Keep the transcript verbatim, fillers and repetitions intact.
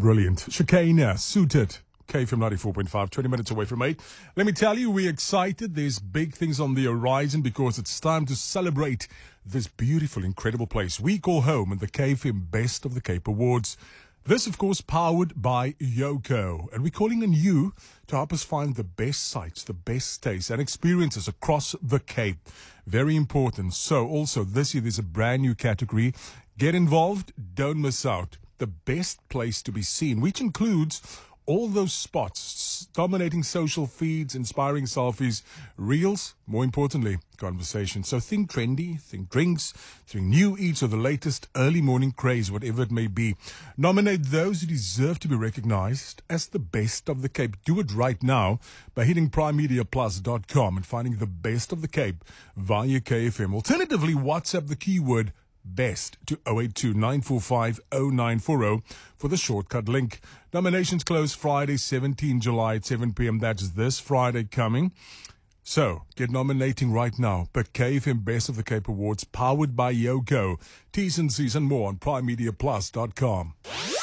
brilliant. Chicana, Suited. K F M ninety-four point five, twenty minutes away from eight. Let me tell you, we're excited. There's big things on the horizon because it's time to celebrate this beautiful, incredible place we call home in the K F M Best of the Cape Awards. This, of course, powered by Yoco. And we're calling on you to help us find the best sites, the best tastes and experiences across the Cape. Very important. So also this year, there's a brand new category. Get involved. Don't miss out. The best place to be seen, which includes all those spots, dominating social feeds, inspiring selfies, reels, more importantly, conversation. So think trendy, think drinks, think new eats, or the latest early morning craze, whatever it may be. Nominate those who deserve to be recognized as the best of the Cape. Do it right now by hitting prime media plus dot com and finding the best of the Cape via K F M. Alternatively, WhatsApp the keyword best to oh eight two, nine four five, oh nine four oh for the shortcut link. Nominations close Friday, seventeenth of July at seven p.m. That's this Friday coming. So, get nominating right now. But K F M Best of the Cape Awards, powered by Yoco. T's and C's and more on prime media plus dot com.